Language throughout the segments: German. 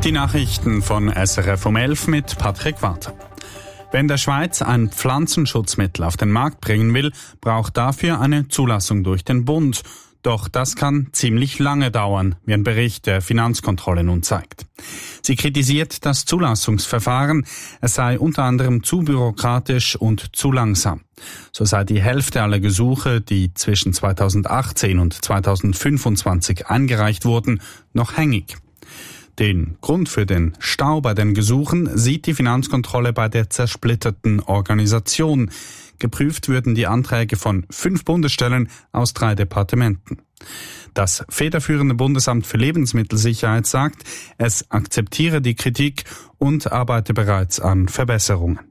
Die Nachrichten von SRF um 11 mit Patrick Walter. Wenn der Schweiz ein Pflanzenschutzmittel auf den Markt bringen will, braucht dafür eine Zulassung durch den Bund. Doch das kann ziemlich lange dauern, wie ein Bericht der Finanzkontrolle nun zeigt. Sie kritisiert das Zulassungsverfahren. Es sei unter anderem zu bürokratisch und zu langsam. So sei die Hälfte aller Gesuche, die zwischen 2018 und 2025 eingereicht wurden, noch hängig. Den Grund für den Stau bei den Gesuchen sieht die Finanzkontrolle bei der zersplitterten Organisation. Geprüft würden die Anträge von 5 Bundesstellen aus 3 Departementen. Das federführende Bundesamt für Lebensmittelsicherheit sagt, es akzeptiere die Kritik und arbeite bereits an Verbesserungen.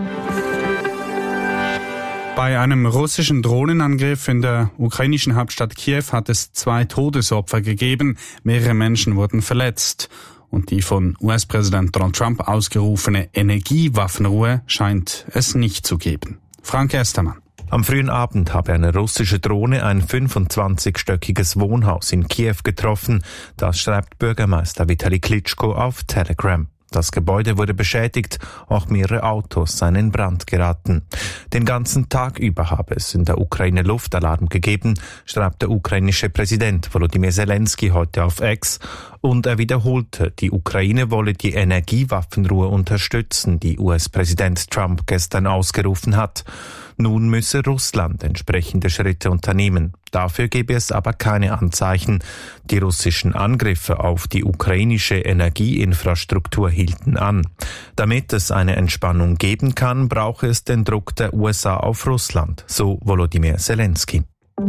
Bei einem russischen Drohnenangriff in der ukrainischen Hauptstadt Kiew hat es 2 Todesopfer gegeben, mehrere Menschen wurden verletzt. Und die von US-Präsident Donald Trump ausgerufene Energiewaffenruhe scheint es nicht zu geben. Frank Estermann. Am frühen Abend habe eine russische Drohne ein 25-stöckiges Wohnhaus in Kiew getroffen. Das schreibt Bürgermeister Vitali Klitschko auf Telegram. Das Gebäude wurde beschädigt, auch mehrere Autos seien in Brand geraten. Den ganzen Tag über habe es in der Ukraine Luftalarm gegeben, schreibt der ukrainische Präsident Volodymyr Zelensky heute auf X. Und er wiederholte, die Ukraine wolle die Energiewaffenruhe unterstützen, die US-Präsident Trump gestern ausgerufen hat. Nun müsse Russland entsprechende Schritte unternehmen. Dafür gebe es aber keine Anzeichen. Die russischen Angriffe auf die ukrainische Energieinfrastruktur hielten an. Damit es eine Entspannung geben kann, brauche es den Druck der USA auf Russland, so Volodymyr Zelensky.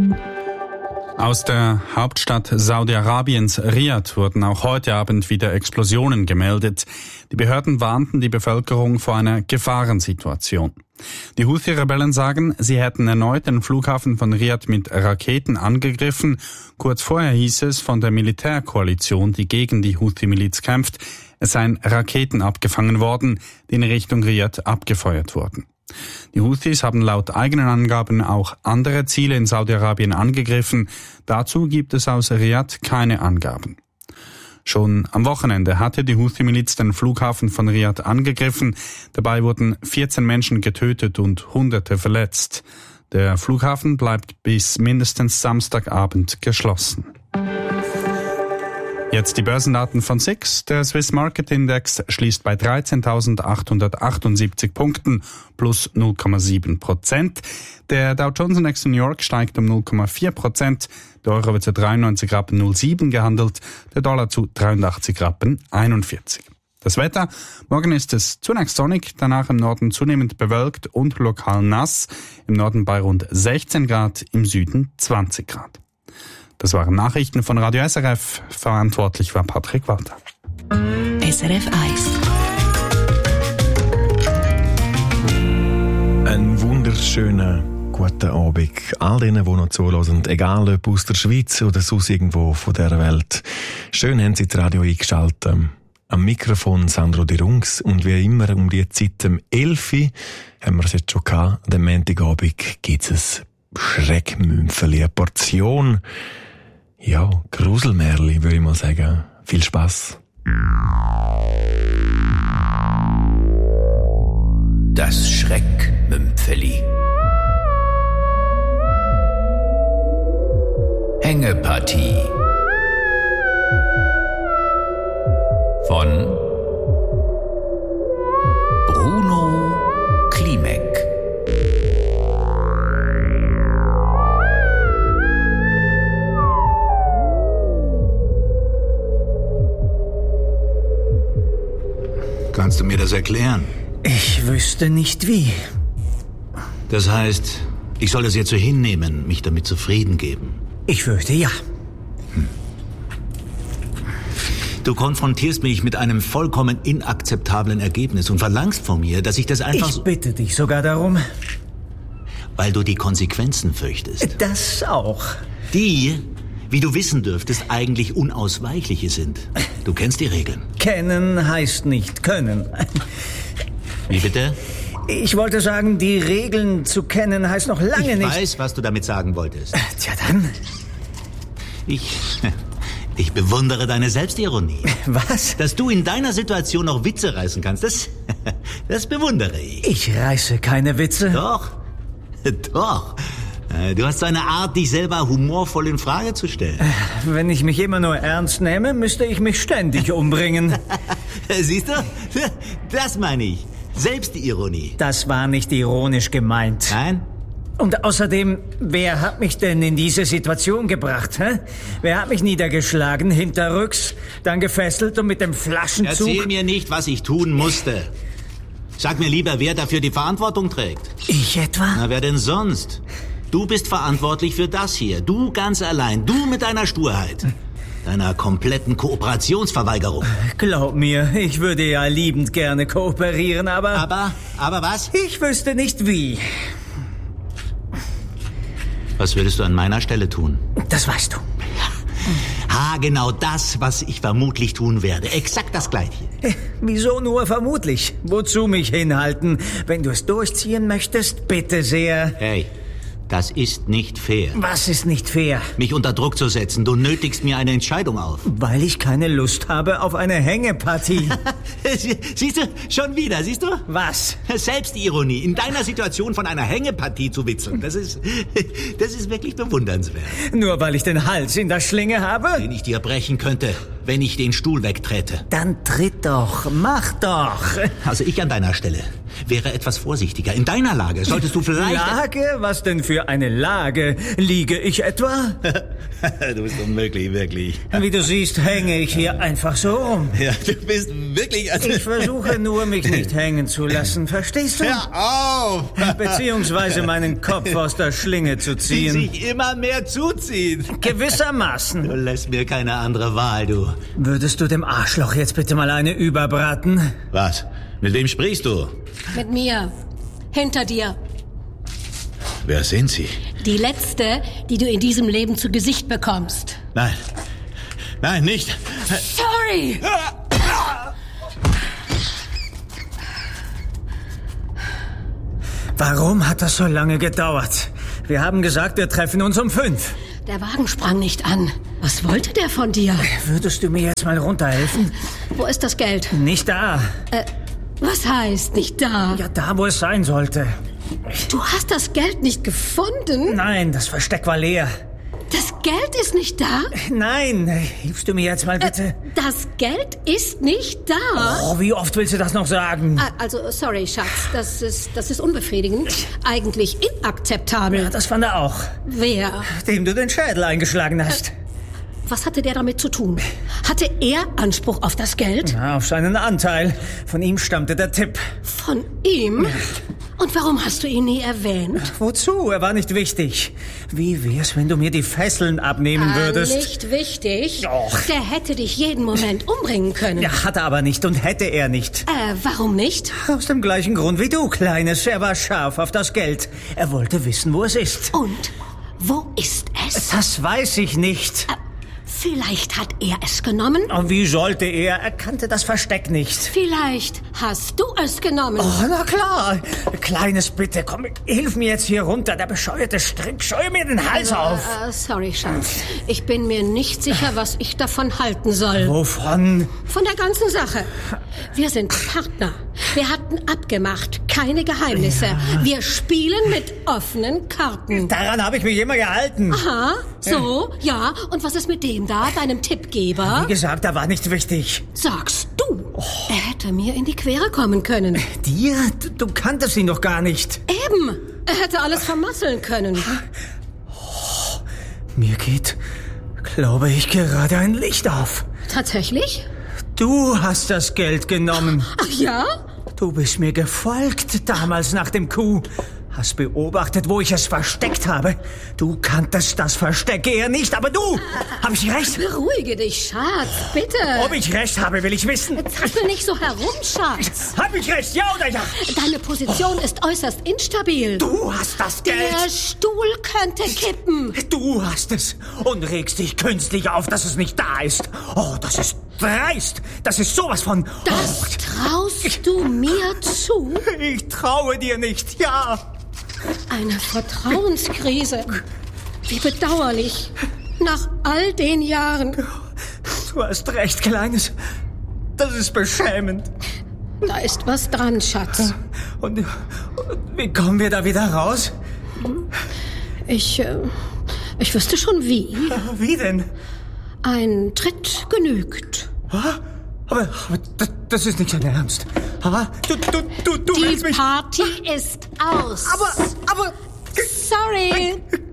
Aus der Hauptstadt Saudi-Arabiens Riad wurden auch heute Abend wieder Explosionen gemeldet. Die Behörden warnten die Bevölkerung vor einer Gefahrensituation. Die Houthi-Rebellen sagen, sie hätten erneut den Flughafen von Riad mit Raketen angegriffen. Kurz vorher hieß es von der Militärkoalition, die gegen die Houthi-Miliz kämpft, es seien Raketen abgefangen worden, die in Richtung Riad abgefeuert wurden. Die Houthis haben laut eigenen Angaben auch andere Ziele in Saudi-Arabien angegriffen. Dazu gibt es aus Riad keine Angaben. Schon am Wochenende hatte die Houthi-Miliz den Flughafen von Riad angegriffen. Dabei wurden 14 Menschen getötet und Hunderte verletzt. Der Flughafen bleibt bis mindestens Samstagabend geschlossen. Jetzt die Börsendaten von SIX. Der Swiss Market Index schließt bei 13.878 Punkten plus 0,7%. Der Dow Jones Index in New York steigt um 0,4%. Der Euro wird zu 93,07 Rappen gehandelt, der Dollar zu 83,41 Rappen. Das Wetter: Morgen ist es zunächst sonnig, danach im Norden zunehmend bewölkt und lokal nass. Im Norden bei rund 16 Grad, im Süden 20 Grad. Das waren Nachrichten von Radio SRF. Verantwortlich war Patrick Walter. SRF 1. Einen wunderschönen guten Abend all denen, die noch zuhören, egal ob aus der Schweiz oder sonst irgendwo von dieser Welt. Schön haben Sie das Radio eingeschaltet. Am Mikrofon Sandro Di Rungs und wie immer um die Zeit um 11 Uhr haben wir es jetzt schon gehabt. Am Montagabend gibt es ein Schreckmümpfeli, eine Portion, ja, Gruselmärli, würde ich mal sagen. Viel Spass. Das Schreckmümpfeli. Hängepartie von Bruno Klimek. Kannst du mir das erklären? Ich wüsste nicht wie. Das heißt, ich soll das jetzt so hinnehmen, mich damit zufrieden geben? Ich fürchte ja. Du konfrontierst mich mit einem vollkommen inakzeptablen Ergebnis und verlangst von mir, dass ich das einfach... Ich bitte dich sogar darum. Weil du die Konsequenzen fürchtest. Das auch. Die, wie du wissen dürftest, eigentlich unausweichliche sind. Du kennst die Regeln. Kennen heißt nicht können. Wie bitte? Ich wollte sagen, die Regeln zu kennen heißt noch lange nicht... Ich weiß, was du damit sagen wolltest. Tja dann. Ich bewundere deine Selbstironie. Was? Dass du in deiner Situation noch Witze reißen kannst, das bewundere ich. Ich reiße keine Witze. Doch. Du hast so eine Art, dich selber humorvoll in Frage zu stellen. Wenn ich mich immer nur ernst nehme, müsste ich mich ständig umbringen. Siehst du? Das meine ich. Selbstironie. Das war nicht ironisch gemeint. Nein? Und außerdem, wer hat mich denn in diese Situation gebracht? Hä? Wer hat mich niedergeschlagen, hinterrücks, dann gefesselt und mit dem Flaschenzug... Erzähl mir nicht, was ich tun musste. Sag mir lieber, wer dafür die Verantwortung trägt. Ich etwa? Na, wer denn sonst? Du bist verantwortlich für das hier. Du ganz allein. Du mit deiner Sturheit. Deiner kompletten Kooperationsverweigerung. Glaub mir, ich würde ja liebend gerne kooperieren, aber... Aber was? Ich wüsste nicht wie. Was würdest du an meiner Stelle tun? Das weißt du. Genau das, was ich vermutlich tun werde. Exakt das Gleiche. Wieso nur vermutlich? Wozu mich hinhalten? Wenn du es durchziehen möchtest, bitte sehr. Hey, das ist nicht fair. Was ist nicht fair? Mich unter Druck zu setzen. Du nötigst mir eine Entscheidung auf. Weil ich keine Lust habe auf eine Hängepartie. Siehst du, schon wieder, siehst du? Was? Selbstironie. In deiner Situation von einer Hängepartie zu witzeln. Das ist wirklich bewundernswert. Nur weil ich den Hals in der Schlinge habe? Den ich dir brechen könnte, wenn ich den Stuhl wegtrete. Dann tritt doch, mach doch. Also ich an deiner Stelle wäre etwas vorsichtiger. In deiner Lage solltest du vielleicht... Lage? Was denn für eine Lage? Liege ich etwa? Du bist unmöglich, wirklich. Wie du siehst, hänge ich hier einfach so rum. Ja, du bist wirklich... Ich versuche nur, mich nicht hängen zu lassen, verstehst du? Hör auf! Beziehungsweise meinen Kopf aus der Schlinge zu Die ziehen. sich immer mehr zuzieht. Gewissermaßen. Du lässt mir keine andere Wahl, du. Würdest du dem Arschloch jetzt bitte mal eine überbraten? Was? Mit wem sprichst du? Mit mir. Hinter dir. Wer sind Sie? Die letzte, die du in diesem Leben zu Gesicht bekommst. Nein. Nein, nicht. Sorry! Warum hat das so lange gedauert? Wir haben gesagt, wir treffen uns um 5. Der Wagen sprang nicht an. Was wollte der von dir? Würdest du mir jetzt mal runterhelfen? Wo ist das Geld? Nicht da. Was heißt nicht da? Ja, da, wo es sein sollte. Du hast das Geld nicht gefunden? Nein, das Versteck war leer. Das Geld ist nicht da? Nein, hilfst du mir jetzt mal bitte? Das Geld ist nicht da? Oh, wie oft willst du das noch sagen? Also, sorry, Schatz, das ist unbefriedigend. Eigentlich inakzeptabel. Ja, das fand er auch. Wer? Dem du den Schädel eingeschlagen hast. Was hatte der damit zu tun? Hatte er Anspruch auf das Geld? Na, auf seinen Anteil. Von ihm stammte der Tipp. Von ihm? Und warum hast du ihn nie erwähnt? Wozu? Er war nicht wichtig. Wie wär's, wenn du mir die Fesseln abnehmen würdest? Nicht wichtig. Doch. Der hätte dich jeden Moment umbringen können. Ja, hat er aber nicht und hätte er nicht. Warum nicht? Aus dem gleichen Grund wie du, Kleines. Er war scharf auf das Geld. Er wollte wissen, wo es ist. Und wo ist es? Das weiß ich nicht. Vielleicht hat er es genommen. Und wie sollte er? Er kannte das Versteck nicht. Vielleicht hast du es genommen. Oh, na klar. Kleines, bitte, komm, hilf mir jetzt hier runter. Der bescheuerte Strick scheue mir den Hals auf. Sorry, Schatz. Ich bin mir nicht sicher, was ich davon halten soll. Wovon? Von der ganzen Sache. Wir sind Partner. Wir hatten abgemacht, keine Geheimnisse. Ja. Wir spielen mit offenen Karten. Daran habe ich mich immer gehalten. Aha, so, ja. Und was ist mit dem da, deinem Tippgeber? Wie gesagt, er war nicht wichtig. Sagst du? Oh. Er hätte mir in die Quere kommen können. Dir? Du kanntest ihn doch gar nicht. Eben. Er hätte alles vermasseln können. Oh, mir geht, glaube ich, gerade ein Licht auf. Tatsächlich? Du hast das Geld genommen. Ach ja? Du bist mir gefolgt damals nach dem Coup. Hast beobachtet, wo ich es versteckt habe. Du kanntest das Versteck eher nicht, aber du! Hab ich recht? Beruhige dich, Schatz, bitte. Ob ich recht habe, will ich wissen. Zappel nicht so herum, Schatz. Hab ich recht, ja oder ja? Deine Position ist äußerst instabil. Du hast das Geld. Der Stuhl könnte kippen. Du hast es und regst dich künstlich auf, dass es nicht da ist. Oh, das ist dreist. Das ist sowas von... Das traust du mir zu? Ich traue dir nicht, ja. Eine Vertrauenskrise. Wie bedauerlich. Nach all den Jahren. Du hast recht, Kleines. Das ist beschämend. Da ist was dran, Schatz. Und wie kommen wir da wieder raus? Ich wüsste schon wie. Wie denn? Ein Tritt genügt. Aber das ist nicht dein Ernst. Du Die willst mich... Party ist aus. Aber... Sorry.